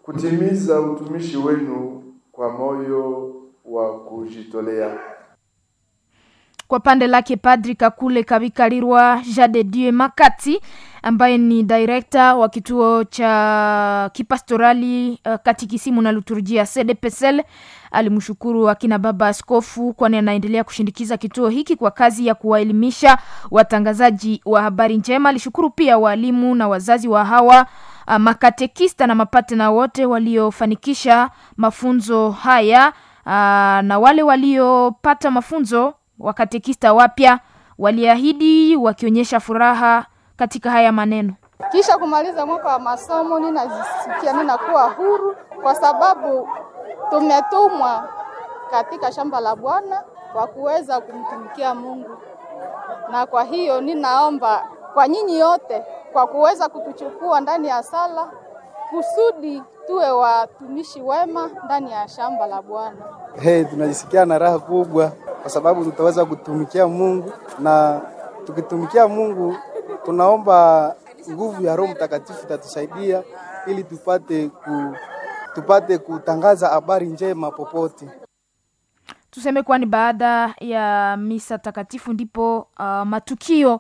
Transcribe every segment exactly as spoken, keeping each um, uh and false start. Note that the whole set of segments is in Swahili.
kutimiza utumishi wenu kwa moyo wa kujitolea. Kwa pande lake Padri Kakule Kabikarirwa Jade Dieu Makati ambaye ni director wa kituo cha kipastorali uh, katikisimu na liturujia C D P S L alimshukuru akina baba askofu kwani anaendelea kushindikiza kituo hiki kwa kazi ya kuwaelimisha watangazaji wa habari njema. Alishukuru pia walimu na wazazi wa hawa uh, makatekista na mapatena wote waliofanikisha mafunzo haya uh, na wale waliopata mafunzo wakatekista wapya waliahidi wakionyesha furaha katika haya maneno. Kisha kumaliza mwaka wa masomo ninajisikia ninakuwa huru kwa sababu tumetumwa katika shamba la Bwana kwa kuweza kumtumikia Mungu. Na kwa hiyo ninaomba kwa nyinyi yote kwa kuweza kutuchukua ndani ya sala kusudi tuwe watumishi wema ndani ya shamba la Bwana. Hey, tunajisikia na raha kubwa kwa sababu tutaweza kutumikia Mungu, na tukitumikia Mungu tunaomba nguvu ya Roho Mtakatifu itatusaidia ili tupate ku, tupate kutangaza habari njema popote. Tuseme kwani baada ya misa takatifu ndipo uh, matukio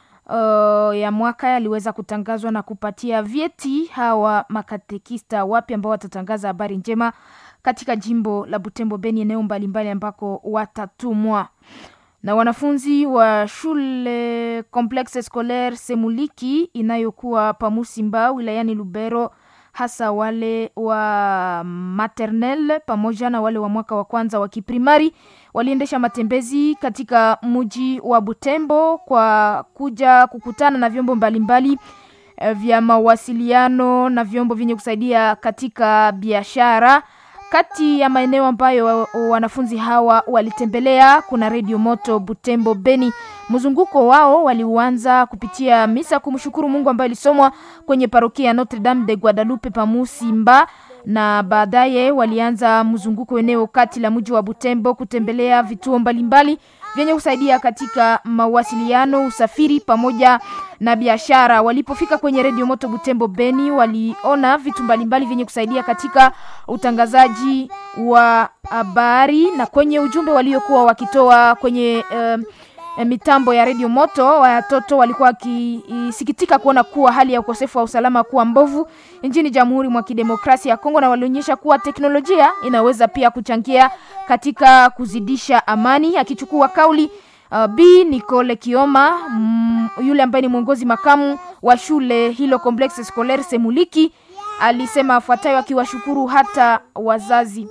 uh, ya mwaka yaliweza kutangazwa na kupatia vyeti hawa makatekista wapi ambao watatangaza habari njema katika jimbo la Butembo Beni, eneo mbalimbali ambako watatumwa. Na wanafunzi wa shule Complexe Scolaire Semuliki inayokuwa Pamusimba wilayani Lubero, hasa wale wa maternelle pamoja na wale wa mwaka wa kwanza wa kiprimari, waliendesha matembezi katika mji wa Butembo kwa kuja kukutana na vyombo mbalimbali vya mawasiliano na vyombo vyenye kusaidia katika biashara. Kati ya maeneo ambayo wanafunzi hawa walitembelea kuna Radio Moto Butembo Beni. Mzunguko wao waliuanza kupitia misa kumshukuru Mungu ambaye ilisomwa kwenye parokia Notre Dame de Guadalupe Pamusimba, na baadaye walianza mzunguko eneo kati la mji wa Butembo kutembelea vituo mbalimbali vyenye kusaidia katika mawasiliano, usafiri pamoja na biashara. Walipofika kwenye Radio Moto Butembo Beni waliona vitu mbalimbali vyenye kusaidia katika utangazaji wa habari, na kwenye ujumbe waliokuwa wakitoa kwenye uh, mitambo ya Radio Moto, watoto walikuwa wakisikitika kuona kuwa hali ya ukosefu wa usalama kuwa mbovu nchini Jamhuri mwa Kidemokrasia ya Kongo, na walionyesha kuwa teknolojia inaweza pia kuchangia katika kuzidisha amani. Akichukua kauli uh, B Nicole Kioma, mm, yule ambaye ni mwongozi makamu wa shule hilo Complexe Scolaire Semuliki, alisema afuatayo akiwashukuru hata wazazi.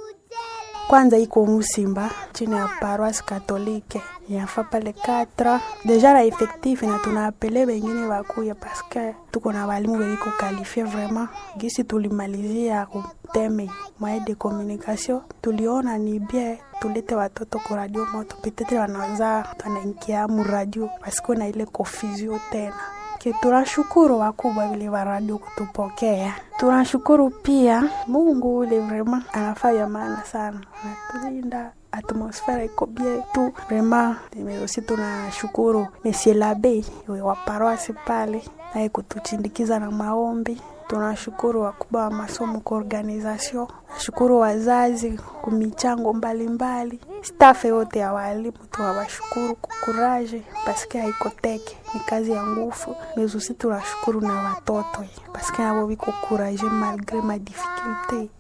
Kwanza iko Musimba chini ya paroisse catholique ya fa pale quatre déjà la effectif na tunaapele wengine wakuya parce que tuko na walimu weliko qualifié vraiment. Gisi tulimalizia kuteme moyen de communication, tuliona ni bien tulete watoto kwa Radio Moto, peut-être wanaanza tunaingia mu radio parce que na ile confusion tena. Ke tunashukuru wakubwa vile wa radio kutupokea. Tunashukuru pia Mungu ule vraiment anafanya maana sana. Anatulinda, atmosfera iko bien tu vraiment. Mais aussi tunashukuru Monsieur l'abbé wa paroisse pale na kutuchindikiza na maombi. Tunashukuru wakubwa wa masomo kwa organisation. Tunashukuru wazazi kumichango mbalimbali. Staff yote ya walimu tunawashukuru kwa courage parce que haiko teke, ni kazi ya nguvu. Mais aussi tunashukuru na watoto parce que nabo biko courage malgré ma difficulté.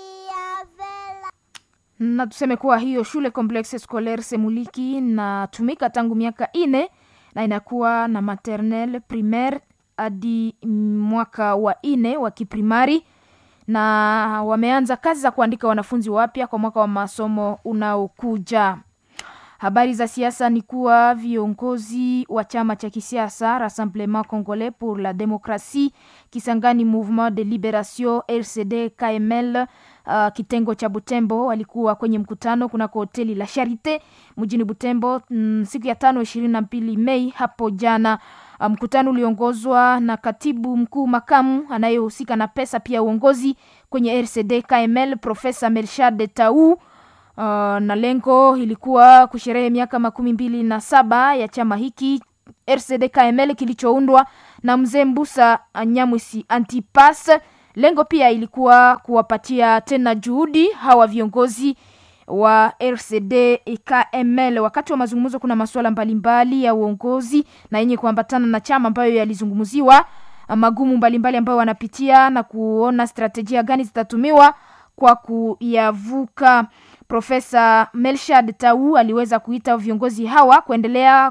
Na tuseme kuwa hiyo shule Complexe Scolaire Semuliki na tumika tangu miaka ine na inakuwa na maternelle, primaire hadi mwaka wa ine wa kiprimari, na wameanza kazi za kuandika wanafunzi wapya kwa mwaka wa masomo unaokuja. Habari za siasa ni kuwa viongozi wa chama cha kisiasa Rassemblement Congolais pour la Démocratie Kisangani Mouvement de Libération R C D K M L uh, kitengo cha Butembo walikuwa kwenye mkutano kunako hoteli la Charité mjini Butembo mm, siku ya tano ishirini na mbili Mei hapo jana. Mkutano um, uliongozwa na katibu mkuu makamu anayehusika na pesa pia uongozi kwenye R C D K M L Profesa Melchade Tau. Uh, na lengo ilikuwa kusherehe miaka makumi mbili na saba ya chama hiki R C D K M L kilichoundwa na mzee Mbusa Nyamwisi Antipas. Lengo pia ilikuwa kuwapatia tena juhudi hawa viongozi wa R C D K M L. Wakati wa mazungumzo kuna masuala mbalimbali ya uongozi na yenye kuambatana na chama ambayo yalizungumziwa, magumu mbalimbali ambayo wanapitia na kuona strategia gani zitatumiwa kwa kuyavuka. Profesa Melshad Tau aliweza kuita viongozi hawa kuendelea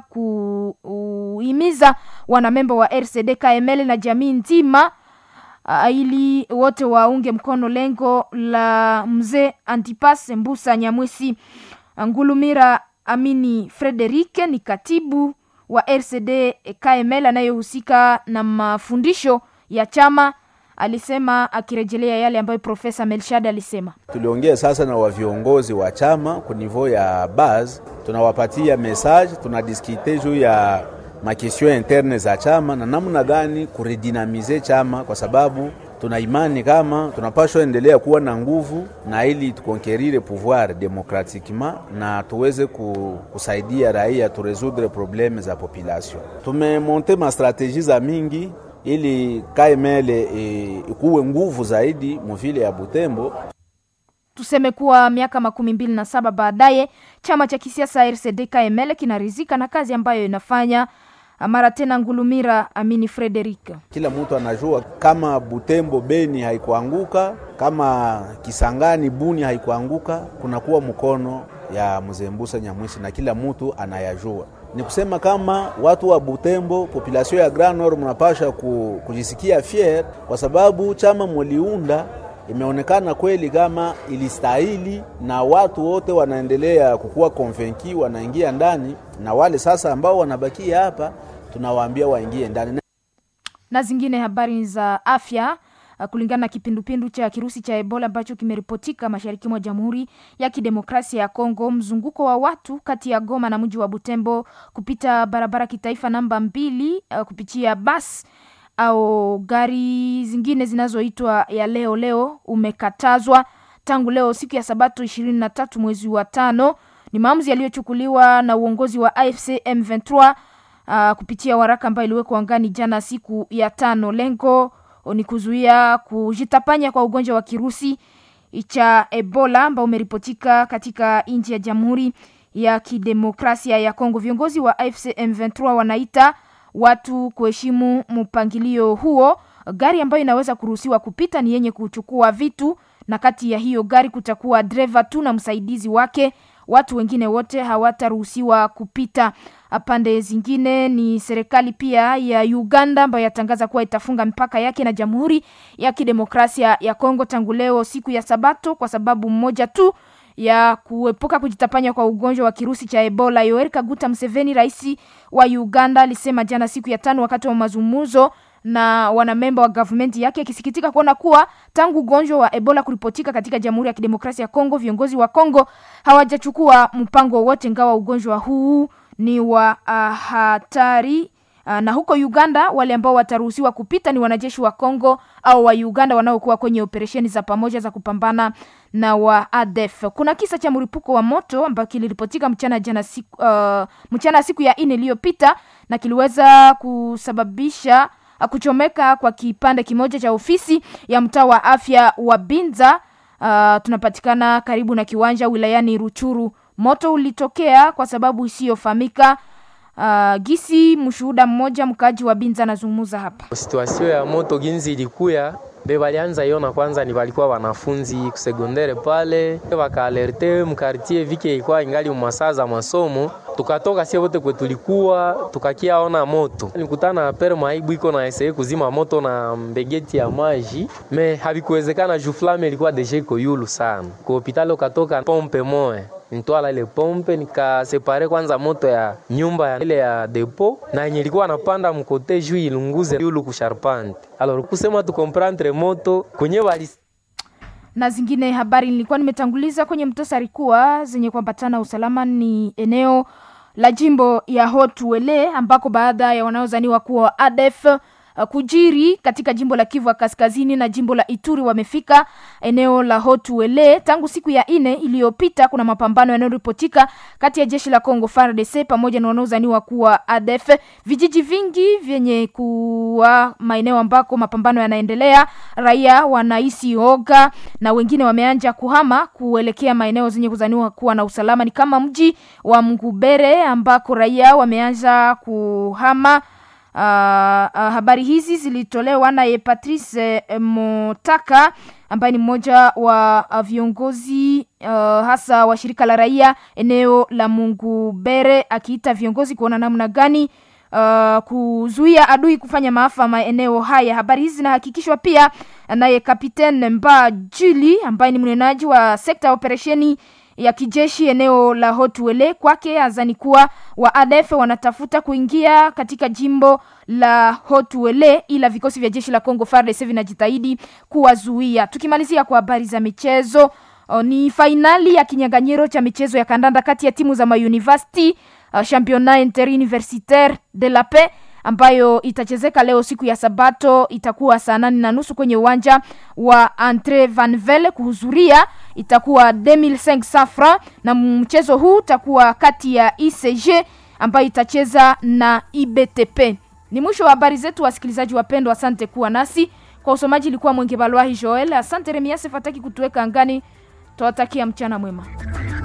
kuhimiza wanamemba wa R C D K M L na jamii nzima uh, ili wote waunge mkono lengo la mzee Antipas Mbusa Nyamwisi. Ngulumira Amini Frederike ni katibu wa R C D K M L anayehusika na mafundisho ya chama, alisema akirejelea yale ambayo Profesa Melshad alisema. Tuliongea sasa na wa viongozi wa chama kwa niveau ya base, tunawapatia message, tunadiskite juu ya makestion interne za chama na namna gani kuredinamize chama, kwa sababu tuna imani kama tunapaswa endelea kuwa na nguvu na ili tukonkerire pouvoir demokratikima na tuweze kusaidia raia tu résoudre problème za population. Tumemonte ma strategie za mingi ili K M L ikuwe nguvu zaidi mvile ya Butembo. Tuseme kuwa miaka makumi mbili na saba baadaye chama cha kisiasa R C D K M L kinarizika na kazi ambayo inafanya. Mara tena Ngulumira Amini Frederika. Kila mtu anajua kama Butembo Beni haikuanguka, kama Kisangani Buni haikuanguka, kuna kuwa mkono ya mzee Mbusa Nyamwisi na kila mtu anayajua. Ni kusema kama watu wa Butembo, population ya Grand Nord mnapasha kujisikia fier kwa sababu chama mliunda imeonekana kweli kama ilistahili na watu wote wanaendelea kukua convaincu, wanaingia ndani, na wale sasa ambao wanabakia hapa tunawaambia waingie ndani. Na zingine habari za afya, kulingana na kipindupindu cha kirusi cha Ebola ambacho kimeripotika mashariki mwa Jamhuri ya Kidemokrasia ya Kongo, mzunguko wa watu kati ya Goma na mji wa Butembo kupita barabara kitaifa namba mbili uh, kupitia bus au gari zingine zinazoitwa ya leo leo umekatazwa tangu leo siku ya Sabato ishirini na tatu mwezi wa tano. Ni maamuzi yaliyochukuliwa na uongozi wa A F C M ishirini na tatu uh, kupitia waraka ambayo iliwekwa angani jana siku ya tano. Lengo ni kuzuia kujitapanya kwa ugonjwa wa kirusi cha Ebola ambao umeripotika katika nchi ya Jamhuri ya Kidemokrasia ya Kongo. Viongozi wa A F C M ishirini na tatu wanaita watu kuheshimu mpangilio huo. Gari ambayo inaweza kuruhusiwa kupita ni yenye kuchukua vitu, na kati ya hiyo gari kutakuwa driver tu na msaidizi wake. Watu wengine wote hawataruhusiwa kupita. Pande zingine ni serikali pia ya Uganda ambayo yatangaza kuwa itafunga mpaka yake na Jamhuri ya Kidemokrasia ya Kongo tangu leo siku ya Sabato kwa sababu mmoja tu ya kuepuka kujitapanya kwa ugonjwa wa kirusi cha Ebola. Yoweri Kaguta Museveni, rais wa Uganda, alisema jana siku ya tano wakati wa mazungumzo na wanamemba wa government yake, akisikitika kuona kuwa tangu ugonjwa wa Ebola kuripotika katika Jamhuri ya Kidemokrasia ya Kongo, viongozi wa Kongo hawajachukua mpango wote, ingawa ugonjwa huu ni wa uh, hatari. Uh, na huko Uganda wale ambao wataruhusiwa kupita ni wanajeshi wa Kongo au wa Uganda wanaokuwa kwenye operesheni za pamoja za kupambana na wa A D F. Kuna kisa cha mlipuko wa moto ambao kiliripotika mchana jana siku uh, mchana siku ya nne iliyopita na kiliweza kusababisha uh, kuchomeka kwa kipande kimoja cha ofisi ya mtaa wa afya wa Binza. Uh, tunapatikana karibu na kiwanja wilayani Ruchuru. Moto ulitokea kwa sababu isiyofahamika. Uh, gisi mshuhuda mmoja mkaji wa Binza anazungumza hapa. Situation ya moto ginzi ilikuya be walianza iona kwanza ni walikuwa wanafunzi kusegondere pale, wakaalerte mkartie vike ilikuwa ingali masaa za masomo, tukatoka sisi wote kwetu tulikuwa tukakia ona moto. Nikutana pere maibu iko na ese kuzima moto na mbegeti ya maji, me havikuwezekana juu flame ilikuwa deje iko yulu sana. Kwa hospitali ukatoka pompe moe, nitwala ile pompe nikasepare kwanza moto ya nyumba ya ile ya depo na yenye ilikuwa napanda mkote juu ilunguze yulu kusharpante. Alors kusema tu comprendre moto kwenye wali. Na zingine habari nilikuwa nimetanguliza kwenye mtasari kuwa zenye kuambatana usalama ni eneo la jimbo ya Hotuele ambako baada ya wanaozaniwa kuwa A D F uh, kujiri katika jimbo la Kivu Kaskazini na jimbo la Ituri wamefika eneo la Hotuele tangu siku ya ine iliyopita. Kuna mapambano yanayoripotika kati ya jeshi la Kongo F A R D C pamoja na wanaozaniwa kuwa A D F. Vijiji vingi vyenye kuwa maeneo ambako mapambano yanaendelea, raia wanahisi oga na wengine wameanja kuhama kuelekea maeneo zenye kuzaniwa kuwa na usalama, ni kama mji wa Mngubere ambako raia wameanza kuhama. Uh, uh, habari hizi zilitolewa na Patrice uh, Motaka ambaye ni mmoja wa uh, viongozi uh, hasa wa shirika la raia eneo la Mngubere, akiita viongozi kuona namna gani uh, kuzuia adui kufanya maafa maeneo haya. Habari hizi zinahakikishwa pia naye Kapiteni Mba Juli ambaye ni mnenaji wa sekta operesheni ya kijeshi eneo la Hotuele. Kwake azani kuwa wa A D F wanatafuta kuingia katika jimbo la Hotuele, ila vikosi vya jeshi la Kongo F A R D C vinajitahidi kuwazuia. Tukimalizia kwa habari za michezo, o, ni finali ya kinyang'anyiro cha michezo ya kandanda kati ya timu za ma university, uh, Championnat Interuniversitaire de la Paix ambayo itachezeka leo siku ya Sabato. Itakuwa saa nane na nusu kwenye uwanja wa Andre Van Velle. Kuhudhuria itakuwa deux mille cinq cents francs, na mchezo huu utakuwa kati ya I C G ambayo itacheza na I B T P. Ni mwisho wa habari zetu, wasikilizaji wapendwa. Asante kuwa nasi. Kwa usomaji ilikuwa Mwenge Balwahi Joel. Asante Remiase Fataki kutuweka angani. Tuwatakia mchana mwema.